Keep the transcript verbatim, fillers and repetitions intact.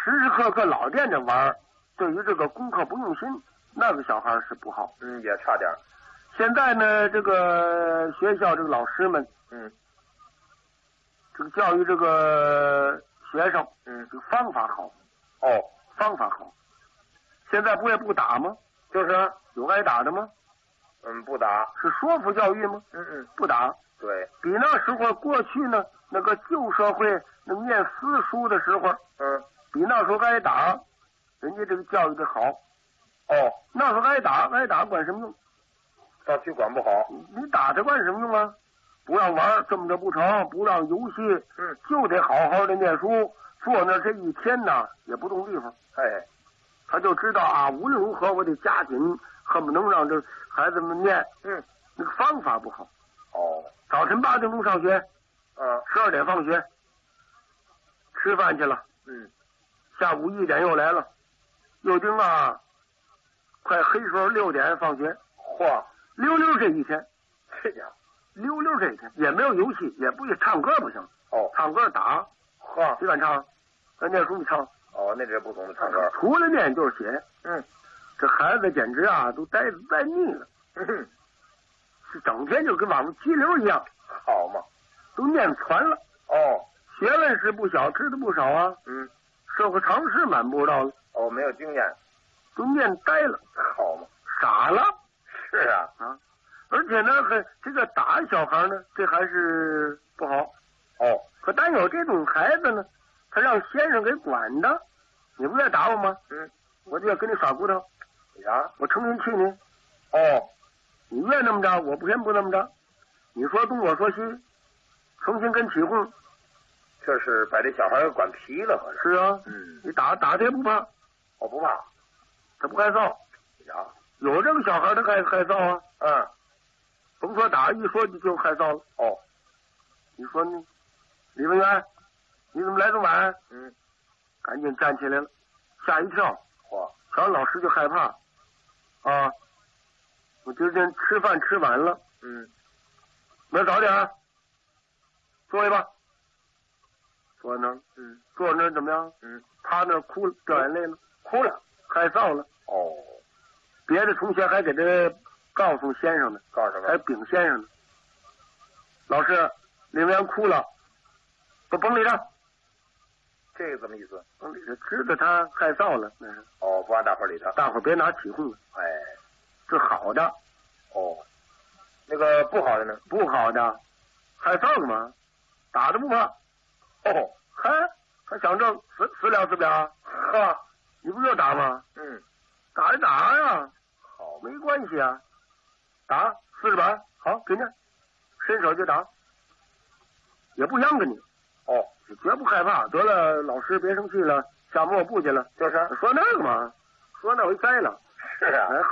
时时刻刻老惦着玩，对于这个功课不用心，那个小孩是不好。 嗯，也差点。 现在呢，这个学校这个老师们， 嗯， 这个教育这个学生， 嗯， 这个方法好。 哦， 方法好。现在不也不打吗？ 就是有挨打的吗？ 嗯，不打。 是说服教育吗？ 嗯嗯， 不打。 对， 比那时候过去呢，那个旧社会那念私书的时候， 嗯， 比那时候挨打，人家这个教育的好。 哦， 那时候挨打，挨打管什么用？ 到去管不好。 你打他管什么用啊？不让玩，这么着不成，不让游戏， 嗯， 就得好好的念书。坐那这一天呢，也不动地方。 哎， 他就知道啊，无论如何我得加紧，恨不能让这孩子们念。 嗯， 那个方法不好。 哦， 早晨八点钟上学， 嗯， 十二点放学，吃饭去了。 嗯， 下午一点又来了，又盯啊，快黑时候六点放学。 嚯， 溜溜这一天， 这家伙， 溜溜这一天也没有游戏，也不唱歌不行。 哦， 唱歌打， 呵， 谁敢唱？咱念书你唱。 哦，那这不懂得唱歌。 除了念就是写。 嗯， 这孩子简直啊，都呆子呆腻了。 嗯， 是整天就跟往上激流一样。 好嘛， 都念传了。 哦， 学问是不小，知道不少啊。 嗯， 社会常识满不知道了。 哦，没有经验， 都念呆了。 好嘛， 傻了。 是啊， 啊，而且呢，还这个打小孩呢，这还是不好。 哦， 可单有这种孩子呢，他让先生给管的，你不愿打我吗？ 嗯， 我就要跟你耍骨头。 呀， 我成心气你。 哦， 你愿那么着，我不偏不那么着。你说东，我说西，重新跟起哄。 这是把这小孩给管皮了，合着。 是啊， 嗯， 你打打他也不怕。 我不怕。 他不害臊。 呀， 有这个小孩，他害害臊啊。 嗯， 甭说打，一说就就害臊了。 哦， 你说呢？李文元，你怎么来这么晚？ 嗯， 赶紧站起来了，吓一跳。 嚯， 瞧老师就害怕。啊，我今天吃饭吃晚了。 嗯， 那早点，坐下吧。坐那儿， 嗯， 坐那儿怎么样？ 嗯， 他那儿哭了，掉眼泪了， 哭了， 害臊了。 哦， 别的同学还给他告诉先生呢， 告诉什么？ 还禀先生呢。老师，李文元哭了，不甭理他。 这个怎么意思？ 甭理他，知道他害臊了，那是。 哦，不让大伙儿理他。 大伙儿别拿起哄了。 哎， 这好的。 哦，那个不好的呢？ 不好的，害臊干嘛？打的不怕。 哦， 还还想着死死了死不了？ 呵， 你不就打吗？ 嗯， 打一打呀， 好， 没关系啊。打四十板，好，给你，伸手就打，也不央着你。 哦， 绝不害怕。得了，老师别生气了，下幕不去了。 就是说那个嘛，说那回栽了。 是啊， 哎，